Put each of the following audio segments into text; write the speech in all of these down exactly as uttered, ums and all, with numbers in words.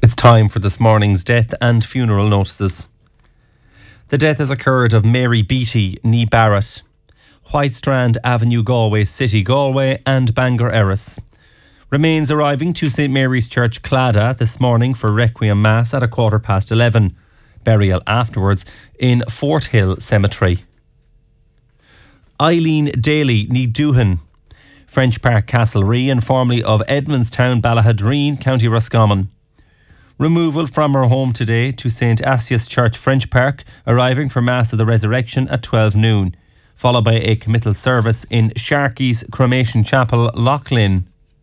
It's time for this morning's death and funeral notices. The death has occurred of Mary Beattie, née Barrett, Whitestrand Avenue, Galway City, Galway, and Bangor Erris. Remains arriving to St Mary's Church, Claddagh, this morning for Requiem Mass at a quarter past eleven. Burial afterwards in Fort Hill Cemetery. Eileen Daly, née Doohan, French Park, Castlerea, and formerly of Edmondstown, Ballahadreen, County Roscommon. Removal from her home today to St Asius Church, French Park, arriving for Mass of the Resurrection at twelve noon, followed by a committal service in Sharkey's Cremation Chapel, Loughlin.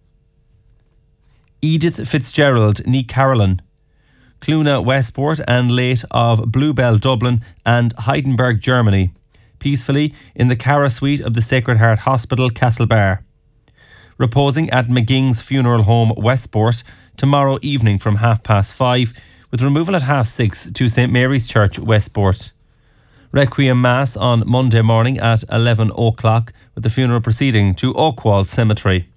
Edith Fitzgerald, née Carolyn, Cluna, Westport, and late of Bluebell, Dublin, and Heidelberg, Germany, peacefully in the Cara Suite of the Sacred Heart Hospital, Castlebar. Reposing at McGing's Funeral Home, Westport, tomorrow evening from half past five, with removal at half six to St Mary's Church, Westport. Requiem Mass on Monday morning at eleven o'clock, with the funeral proceeding to Oakwall Cemetery.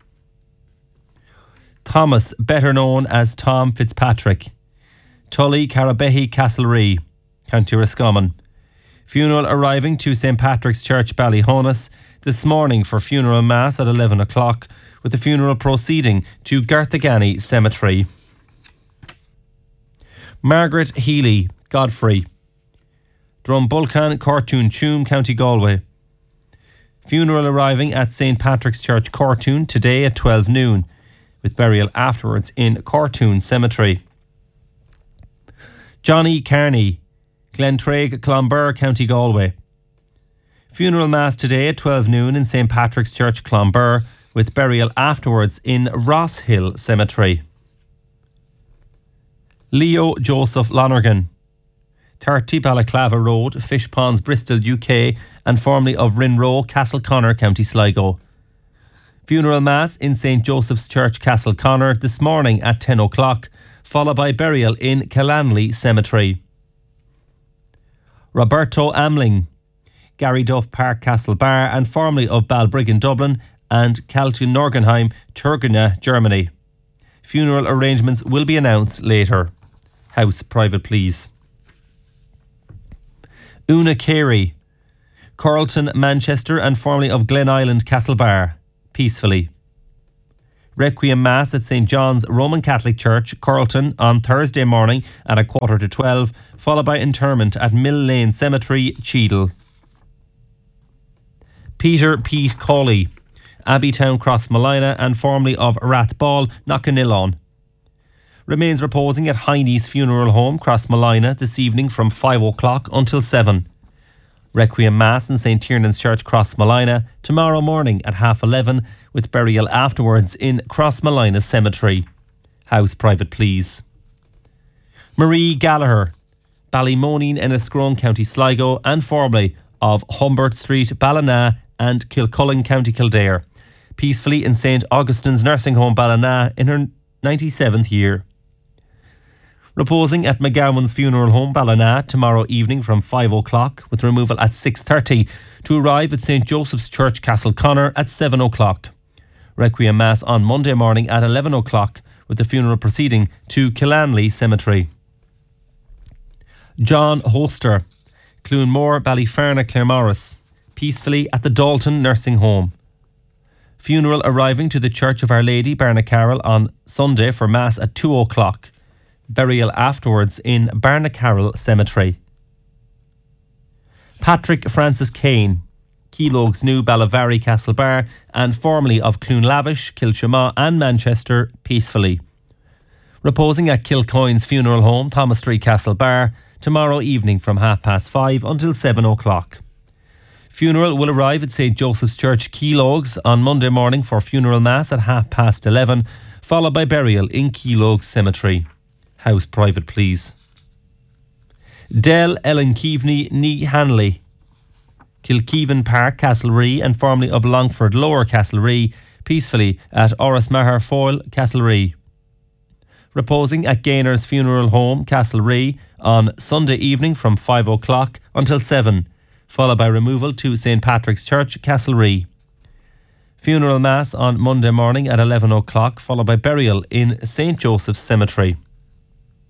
Thomas, better known as Tom Fitzpatrick, Tully, Carabehy, Castlerea, County Roscommon. Funeral arriving to St Patrick's Church, Ballyhonus, this morning for funeral mass at eleven o'clock, with the funeral proceeding to Garthagany Cemetery. Margaret Healy, Godfrey, Drumbulcan, Cortoon Tuam, County Galway. Funeral arriving at St Patrick's Church, Cortoon, today at twelve noon, with burial afterwards in Cortoon Cemetery. Johnny Carney, Glentraig, Clonbur, County Galway. Funeral Mass today at twelve noon in St Patrick's Church, Clonbur, with burial afterwards in Ross Hill Cemetery. Leo Joseph Lonergan, thirty Balaclava Road, Fish Ponds, Bristol, U K, and formerly of Rinroe, Castleconnor, County Sligo. Funeral Mass in St Joseph's Church, Castleconnor, this morning at ten o'clock, followed by burial in Killanley Cemetery. Roberto Amling, Gary Duff Park, Castlebar, and formerly of Balbriggan, Dublin, and Kaltun Norgenheim, Turgena, Germany. Funeral arrangements will be announced later. House private, please. Una Carey, Carlton, Manchester, and formerly of Glen Island, Castlebar, peacefully. Requiem Mass at St John's Roman Catholic Church, Carlton, on Thursday morning at a quarter to twelve, followed by interment at Mill Lane Cemetery, Cheadle. Peter Pete Cawley, Abbeytown, Crossmolina, and formerly of Rathball, Knockannilon. Remains reposing at Heine's Funeral Home, Crossmolina, this evening from five o'clock until seven. Requiem Mass in St Tiernan's Church, Crossmolina, tomorrow morning at half eleven, with burial afterwards in Crossmolina Cemetery. House private, please. Marie Gallagher, Ballymoneen, Enniscrone, County Sligo, and formerly of Humbert Street, Ballina, and Kilcullen, County Kildare, peacefully in St Augustine's Nursing Home, Ballina, in her ninety-seventh year. Reposing at McGowan's Funeral Home, Ballina, tomorrow evening from five o'clock, with removal at six thirty, to arrive at St Joseph's Church, Castleconnor, at seven o'clock. Requiem Mass on Monday morning at eleven o'clock, with the funeral proceeding to Killanley Cemetery. John Hoster, Clunmore, Ballyferna, Claremorris, peacefully at the Dalton Nursing Home. Funeral arriving to the Church of Our Lady, Barnacarroll, on Sunday for Mass at two o'clock. Burial afterwards in Barnacarroll Cemetery. Patrick Francis Kane, Keelogues New, Ballavary, Castlebar, and formerly of Clunlavish, Kilshama, and Manchester, peacefully. Reposing at Kilcoyne's Funeral Home, Thomas Street, Castlebar, tomorrow evening from half past five until seven o'clock. Funeral will arrive at St Joseph's Church, Keelogues, on Monday morning for funeral mass at half past eleven, followed by burial in Keelogues Cemetery. House private, please. Del Ellen Keaveney, née Hanley, Kilkeevan Park, Castlerea, and formerly of Longford Lower, Castlerea, peacefully at Oris Maher Foyle, Castlerea. Reposing at Gainer's Funeral Home, Castlerea, on Sunday evening from five o'clock until seven, followed by removal to St Patrick's Church, Castlerea. Funeral Mass on Monday morning at eleven o'clock, followed by burial in St Joseph's Cemetery.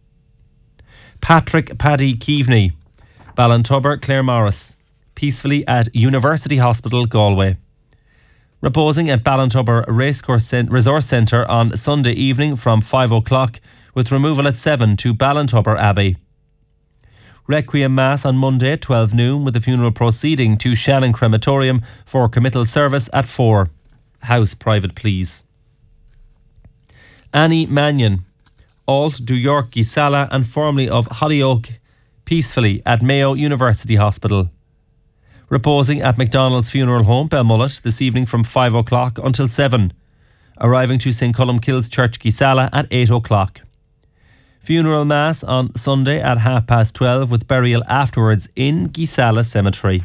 Patrick Paddy Keaveney, Ballintubber Claire Morris, peacefully at University Hospital, Galway. Reposing at Ballintubber Racecourse Resource Centre on Sunday evening from five o'clock, with removal at seven to Ballintubber Abbey. Requiem Mass on Monday at twelve noon, with the funeral proceeding to Shannon Crematorium for committal service at four. House private, please. Annie Mannion, Alt du York Gisala and formerly of Hollyoak, peacefully at Mayo University Hospital. Reposing at McDonald's Funeral Home, Belmullet, this evening from five o'clock until seven. Arriving to St Columkille's Church Gisala at eight o'clock. Funeral Mass on Sunday at half past twelve, with burial afterwards in Gisala Cemetery.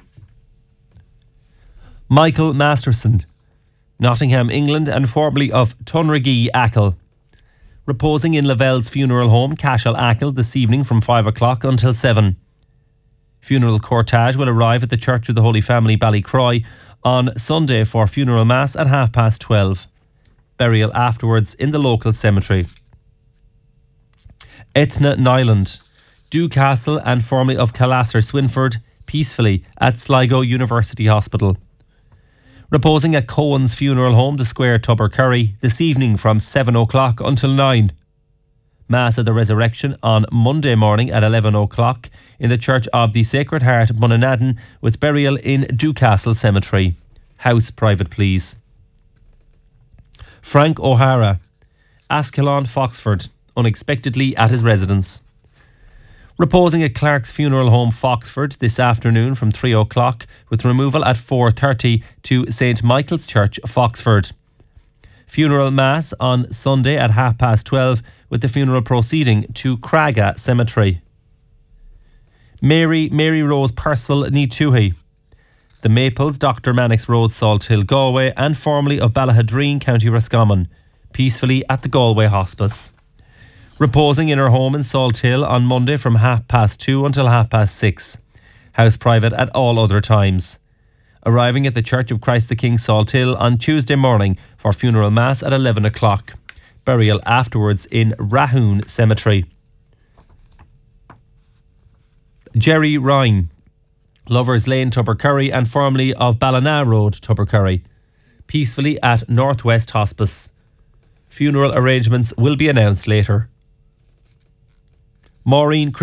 Michael Masterson, Nottingham, England, and formerly of Tunragee, Achill. Reposing in Lavelle's Funeral Home, Cashel, Achill, this evening from five o'clock until seven. Funeral cortege will arrive at the Church of the Holy Family, Ballycroy, on Sunday for funeral mass at half past twelve. Burial afterwards in the local cemetery. Etna Nyland, Dewcastle and formerly of Calasser, Swinford, peacefully at Sligo University Hospital. Reposing at Cohen's Funeral Home, the Square, Tubbercurry, this evening from seven o'clock until nine. Mass at the Resurrection on Monday morning at eleven o'clock in the Church of the Sacred Heart, Munnanaddin, with burial in Dewcastle Cemetery. House private, please. Frank O'Hara, Ascalon, Foxford, unexpectedly at his residence. Reposing at Clark's Funeral Home, Foxford, this afternoon from three o'clock, with removal at four thirty to St Michael's Church, Foxford. Funeral Mass on Sunday at half past twelve, with the funeral proceeding to Craga Cemetery. Mary Mary Rose Purcell, Neetuhi, The Maples, Doctor Mannix Road, Salt Hill, Galway, and formerly of Ballahadreen, County Roscommon, peacefully at the Galway Hospice. Reposing in her home in Salt Hill on Monday from half past two until half past six. House private at all other times. Arriving at the Church of Christ the King, Salt Hill, on Tuesday morning for funeral mass at eleven o'clock. Burial afterwards in Rahoon Cemetery. Jerry Ryan, Lovers Lane, Tubbercurry, and formerly of Ballina Road, Tubbercurry, peacefully at Northwest Hospice. Funeral arrangements will be announced later. Maureen